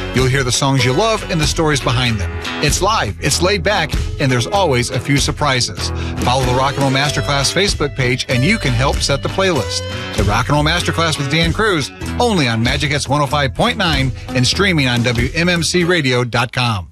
You'll hear the songs you love and the stories behind them. It's live, it's laid back, and there's always a few surprises. Follow the Rock and Roll Masterclass Facebook page and you can help set the playlist. The Rock and Roll Masterclass with Dan Cruz, only on Magic Hits 105.9 and streaming on WMMCradio.com.